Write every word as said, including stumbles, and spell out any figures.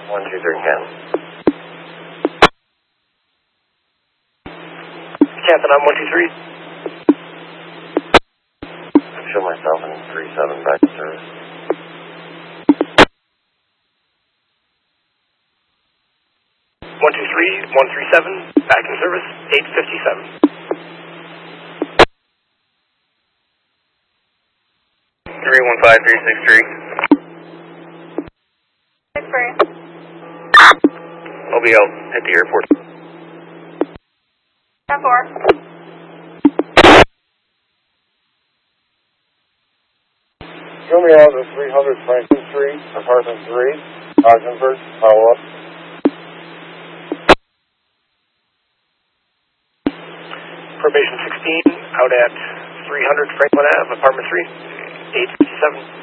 one two three Ken. Captain, I'm one two three. I show myself in three seven back in service. one two three, one three seven, back in service, eight fifty-seven. three one five three six three. six three. I'll be out at the airport. ten four. Show me out at three hundred Franklin Street, apartment three, Ogdenburg, follow up. Probation sixteen, out at three hundred Franklin Avenue, apartment three, eight fifty-seven.